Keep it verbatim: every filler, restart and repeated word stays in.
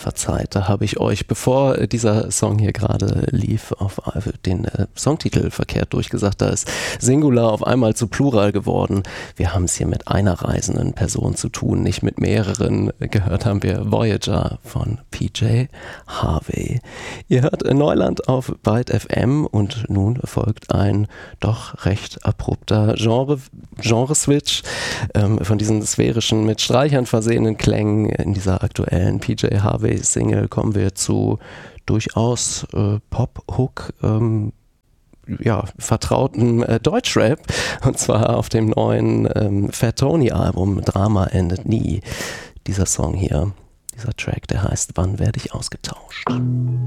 verzeiht. Da habe ich euch, bevor dieser Song hier gerade lief, auf den äh, Songtitel verkehrt durchgesagt. Da ist Singular auf einmal zu Plural geworden. Wir haben es hier mit einer reisenden Person zu tun, nicht mit mehreren. Gehört haben wir Voyager von P J Harvey. Ihr hört Neuland auf Byte F M und nun folgt ein doch recht abrupter Genre, Genre-Switch ähm, von diesen sphärischen, mit Streichern versehenen Klängen. In dieser aktuellen P J Harvey-Single kommen wir zu durchaus äh, Pop-Hook, ähm, ja, vertrauten äh, Deutschrap, und zwar auf dem neuen ähm, Fat Tony-Album Drama endet nie. Dieser Song hier, dieser Track, der heißt Wann werde ich ausgetauscht?